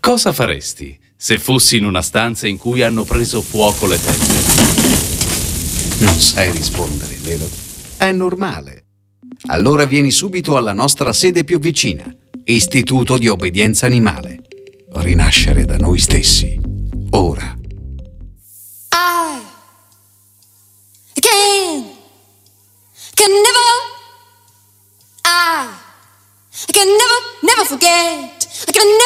Cosa faresti se fossi in una stanza in cui hanno preso fuoco le tende? Non sai rispondere, vero? È normale. Allora vieni subito alla nostra sede più vicina, Istituto di Obbedienza Animale. Rinascere da noi stessi. Ora.